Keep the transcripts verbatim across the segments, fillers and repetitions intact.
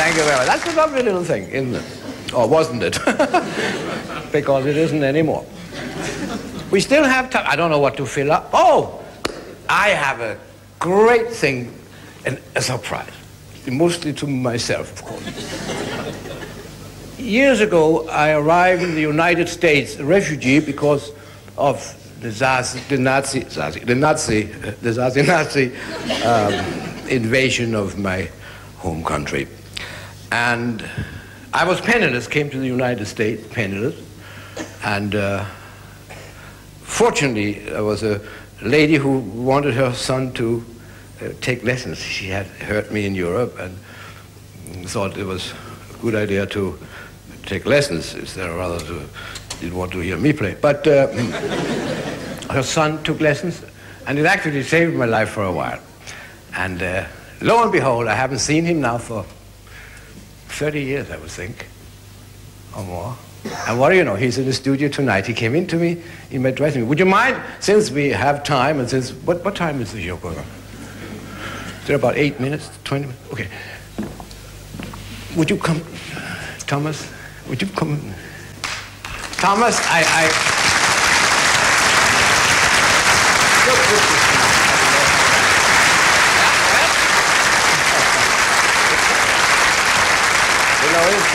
Thank you very much. That's a lovely little thing, isn't it? Or wasn't it? Because it isn't anymore. We still have time. I don't know what to fill up. Oh, I have a great thing, and a surprise. Mostly to myself, of course. Years ago, I arrived in the United States, a refugee, because of the Zazi, the Nazi, Zazi, the Nazi, the Zazi Nazi um, invasion of my home country. And I was penniless, came to the United States penniless, and uh, fortunately, there was a lady who wanted her son to uh, take lessons. She had heard me in Europe and thought it was a good idea to take lessons instead of others who didn't want to hear me play. But uh, her son took lessons, and it actually saved my life for a while. And uh, lo and behold, I haven't seen him now for thirty years, I would think, or more. And what do you know, he's in the studio tonight. He came in to me in my dressing room. Would you mind, since we have time, and since, what, what time is the show going on? Is there about eight minutes, twenty minutes? Okay. Would you come, Thomas? Would you come? Thomas, I... I you know, it's... Uh,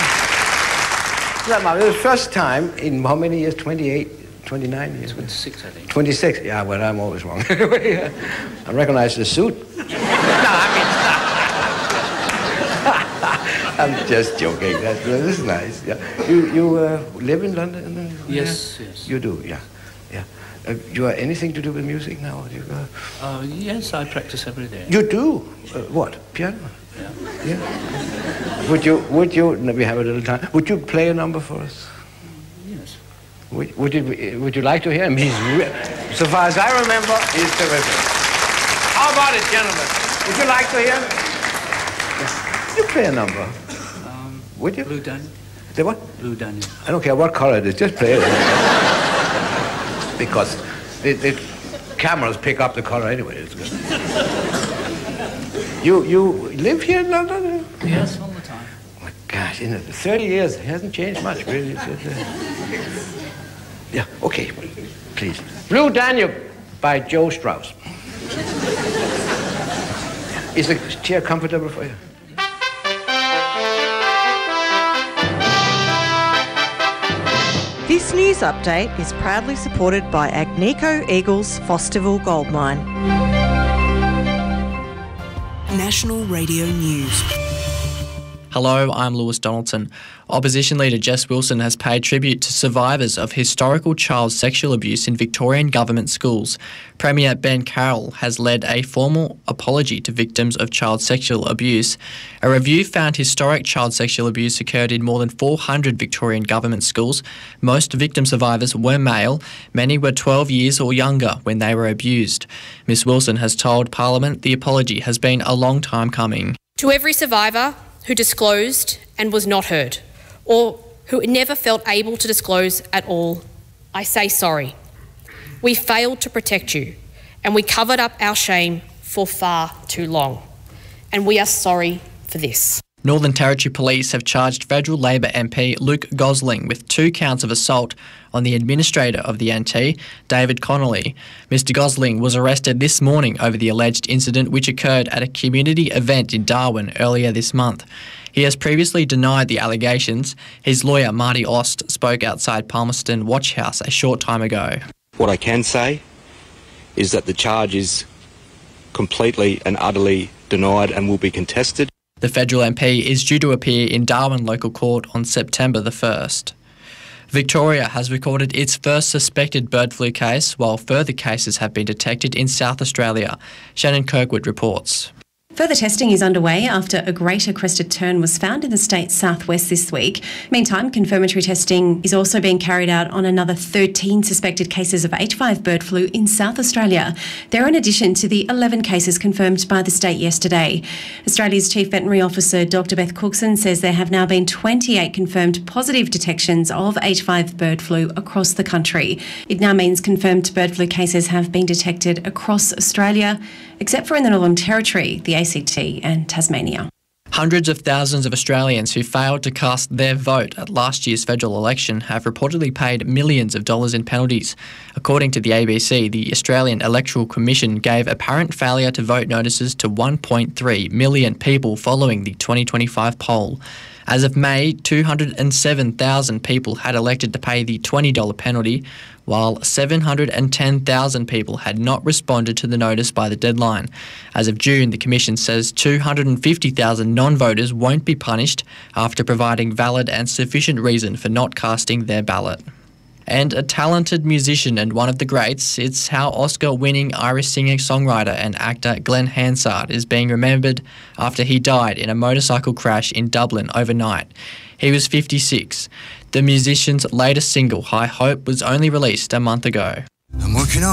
It was the first time in how many years? twenty-eight, twenty-nine years? twenty-six, I think. twenty-six, yeah, well, I'm always wrong. I recognize the suit. No, I mean, I'm just joking. That's, this is nice. Yeah. You, you uh, live in London? Yes, yeah? yes. You do, yeah. yeah. Uh, you have anything to do with music now? You, uh... uh, yes, I practice every day. You do? Uh, what? Piano? Yeah. Yeah. Would you, would you, we have a little time, would you play a number for us? Yes. Would, would, you, would you like to hear him? He's, re- so far as I remember, he's terrific. How about it, gentlemen? Would you like to hear him? Yes. You play a number. Um, would you? Blue Daniel. The what? Blue Daniel. I don't care what color it is, just play it. Because the, the cameras pick up the color anyway. It's good. You, you live here in London? Yes, all the time. Oh my gosh, in thirty years, it hasn't changed much, really. It's, it's, uh... Yeah, okay, please. Blue Daniel by Joe Strauss. Is the chair comfortable for you? This news update is proudly supported by Agnico Eagles Fosterville Gold Mine. National Radio News. Hello, I'm Lewis Donaldson. Opposition leader Jess Wilson has paid tribute to survivors of historical child sexual abuse in Victorian government schools. Premier Ben Carroll has led a formal apology to victims of child sexual abuse. A review found historic child sexual abuse occurred in more than four hundred Victorian government schools. Most victim survivors were male. Many were twelve years or younger when they were abused. Miss Wilson has told Parliament the apology has been a long time coming. To every survivor who disclosed and was not heard, or who never felt able to disclose at all, I say sorry. We failed to protect you, and we covered up our shame for far too long, and we are sorry for this. Northern Territory Police have charged Federal Labor M P Luke Gosling with two counts of assault on the administrator of the N T, David Connolly. Mister Gosling was arrested this morning over the alleged incident which occurred at a community event in Darwin earlier this month. He has previously denied the allegations. His lawyer, Marty Ost, spoke outside Palmerston Watch House a short time ago. What I can say is that the charge is completely and utterly denied and will be contested. The federal M P is due to appear in Darwin Local Court on September the first. Victoria has recorded its first suspected bird flu case, while further cases have been detected in South Australia. Shannon Kirkwood reports. Further testing is underway after a greater crested tern was found in the state's southwest this week. Meantime, confirmatory testing is also being carried out on another thirteen suspected cases of H five bird flu in South Australia. They're in addition to the eleven cases confirmed by the state yesterday. Australia's Chief Veterinary Officer Doctor Beth Cookson says there have now been twenty-eight confirmed positive detections of H five bird flu across the country. It now means confirmed bird flu cases have been detected across Australia, except for in the Northern Territory, the A C T and Tasmania. Hundreds of thousands of Australians who failed to cast their vote at last year's federal election have reportedly paid millions of dollars in penalties. According to the A B C, the Australian Electoral Commission gave apparent failure to vote notices to one point three million people following the twenty twenty-five poll. As of May, two hundred seven thousand people had elected to pay the twenty dollars penalty, while seven hundred ten thousand people had not responded to the notice by the deadline. As of June, the Commission says two hundred fifty thousand non-voters won't be punished after providing valid and sufficient reason for not casting their ballot. And a talented musician and one of the greats, it's how Oscar-winning Irish singer-songwriter and actor Glenn Hansard is being remembered after he died in a motorcycle crash in Dublin overnight. He was fifty-six. The musician's latest single, High Hope, was only released a month ago. I'm working on